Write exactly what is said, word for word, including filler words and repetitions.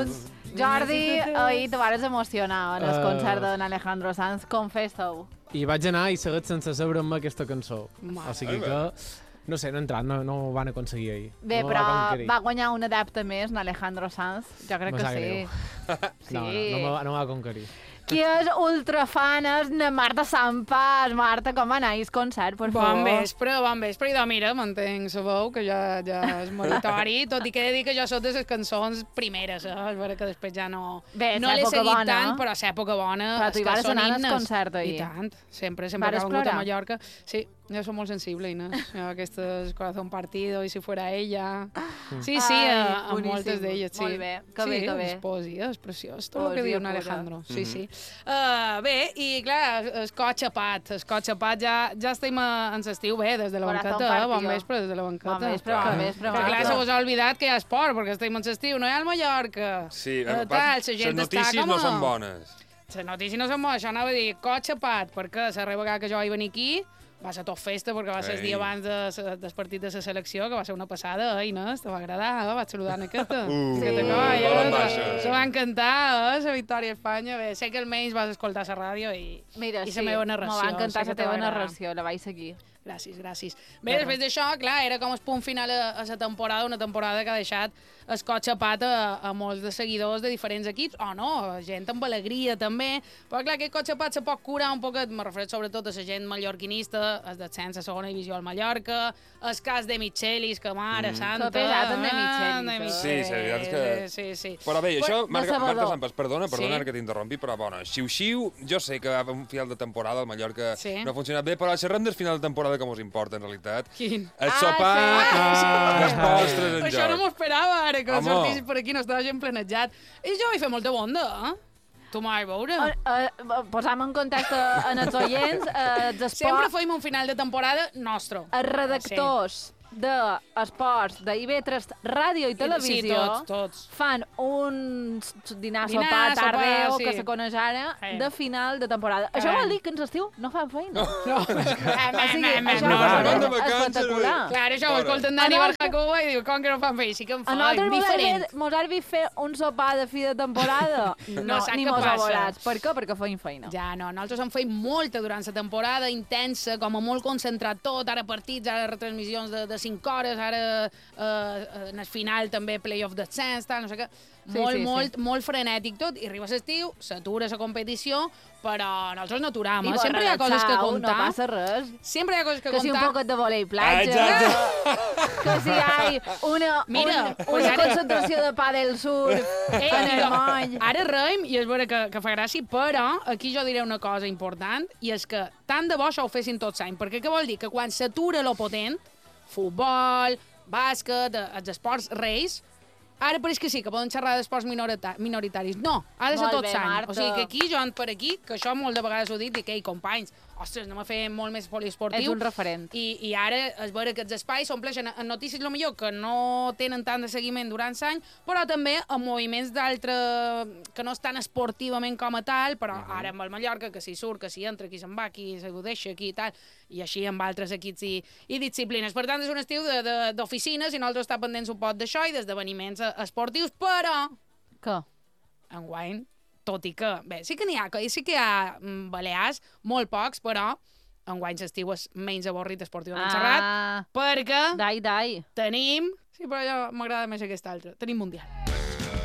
Jordi, ahir te vares emocionar en el Uh. concert d'en Alejandro Sanz, confessa-ho. I vaig anar i seguit sense sabre'm aquesta cançó. O sigui que, no sé, no he entrat, no, no ho van aconseguir ahir. Bé, no però va conquerir. va guanyar un adepte més, en Alejandro Sanz. Jo crec Me que sap sí. greu. Sí. No, no, no, me va- no va conquerir. Qui és ultrafan és na Marta Sampas. Marta, com va anar el concert, per favor? Bon vespre, bon vespre. I de mira, m'entenc, sabeu, que ja, ja és meritori, tot i que he de dir que jo soc de les cançons primeres, eh? És vera que després ja no... Bé, no l'he l'època seguit bona. tant, però és època bona. Però és tu hi que vares són anar al himnes. concert ahir. I tant, sempre, sempre Vares que he vingut a plorar? Mallorca. Sí, jo soc molt sensible, Inés. Jo aquestes corazón partido, i si fuera ella... Sí, sí, Ai, a, a boníssim. moltes d'elles, sí. Molt bé, que sí, bé, que bé. És poesia, és preciós, tot el que Poesia diu en pura. Alejandro. Sí, sí. Uh, bé, i clar, el cotxe pat, el cotxe pat, ja, ja estem a- en l'estiu, bé, des de la Corazón banqueta, eh? Bon partido. vespre, des de la banqueta. Bon vespre, bon vespre, Que clar, Marta. se vos ha oblidat que hi ha esport, perquè estem en l'estiu, no hi ha al Mallorca. Sí, Eh, eh, tal, les la gent notícies està com no a- són bones. Les notícies no són bones, això anava a dir cotxe pat, perquè la vegada que jo vaig venir aquí va ser tot festa, perquè va ser el Ei. dia abans de, del partit de la selecció, que va ser una passada, eh, Inés? Te va agradar, eh? Vaig saludar en aquesta. Uh, que te molt colla, en eh? baixa. Se va encantar, eh, la victòria a Espanya. Bé, sé que almenys vas escoltar la ràdio i, Mira, i sí, la meva narració. m'ho va encantar sé que la te va teva agradar. narració, la vaig seguir. Gràcies, gràcies. Bé, després d'això, clar, era com el punt final a, a la temporada, una temporada que ha deixat el cotxe a pat a, a molts de seguidors de diferents equips, o no, gent amb alegria també, però clar, aquest cotxe a pat se pot curar un poquet, me refereixo sobretot a la gent mallorquinista, el descens a segona divisió al Mallorca, el cas de Michelis, que mare mm. santa... Que pesat, en de ah, Michelis, Sí, la veritat és que... Sí, sí. Però bé, això, de Marta, Salvador. Marta Sampas, perdona, perdona Sí. que t'interrompi, però bona, xiu-xiu, jo sé que va un final de temporada al Mallorca Sí. no ha funcionat bé, però xerrem del final de temporada que mos importa, en realitat. Quin? El Ah, sopar sí. ah, dels postres en Això no m'ho joc. esperava, ara, que Home. sortissis per aquí, no estava gent planejat. I jo vaig fer molta bonda, eh? Tu m'ho vaig veure. Uh, uh, posam en contacte en els oients, uh, Sempre d'esport, fem un final de temporada nostre. els redactors d'esports d'I B tres Ràdio i Televisió Sí, tots, tots. fan un dinar, Dinar, sopar, sopar, tardeu, sí. que se coneix ara, Sí. de final de temporada. Això Caram. vol dir que en l'estiu no fan feina. No, O sigui, això no, ho no, és no, vacances, espectacular. Clar, això ho Fora. escolten Dani A nosaltres- Barjacoa i diu, com que no fan feina? Sí que en A fan, nosaltres mos ha diferent. vist- mos ha vist fer un sopar de fi de temporada? No, sap ni què mos ha passa. volats. Per què? Perquè feim feina. Ja, no, nosaltres en feim molta durant la temporada, intensa, com a molt concentrat tot, ara partits, ara retransmissions de, de cinc hores, ara eh, en el final també playoff descens, tal, no sé què. Sí, Molt, sí, sí. molt, molt frenètic tot, i arriba l'estiu, s'atura la competició, però nosaltres no aturam, eh? Sempre hi ha coses que contar. No passa res. Sempre hi ha coses que, Que si un contar. poquet de volei platja, Exacte. que si hi ha una, Mira, un, pues una ara- concentració de pa del surf Eh, en el digo, moll. ara reim, i és vera que, que fa gràcia, però aquí jo diré una cosa important, i és que tant de bo això ho fessin tots l'any, perquè què vol dir? Que quan s'atura lo potent, futbol, bàsquet, eh, els esports reis, ara pareix que sí, que poden xerrar d'esports minorita- minoritaris. No, ha de ser Molt tot bé, l'any. Marta. O sigui que aquí, jo ando per aquí, que això molt de vegades ho dic, dic, ei, companys, ostres, anem a fer molt més poliesportiu. Ets un referent. I, i ara es veure que els espais s'ompleixen en notícies, lo millor, que no tenen tant de seguiment durant l'any, però també en moviments d'altre que no estan esportivament com a tal, però uh -huh. ara amb el Mallorca, que s'hi surt, que s'hi entra, qui se'n va, qui se ho deixa, aquí i tal, i així amb altres equips i, i disciplines. Per tant, és un estiu d'oficines i nosaltres estem pendents un pot d'això i d'esdeveniments eh, esportius, però Què? enguany, tot i que, bé, sí que n'hi ha, que sí que hi ha mm, balears, molt pocs, però enguany l'estiu és menys avorrit esportivament ah. xerrat, Ah, perquè dai, dai. tenim... Sí, però jo m'agrada més aquest altre. Tenim Mundial.